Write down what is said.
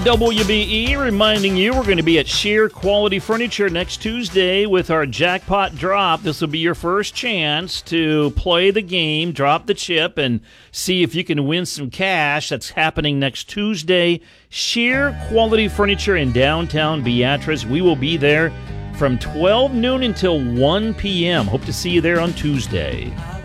WBE reminding you we're going to be at Sheer Quality Furniture next Tuesday with our jackpot drop. This will be your first chance to play the game, drop the chip, and see if you can win some cash. That's happening next Tuesday. Sheer Quality Furniture in downtown Beatrice. We will be there from 12 noon until 1 p.m. Hope to see you there on Tuesday.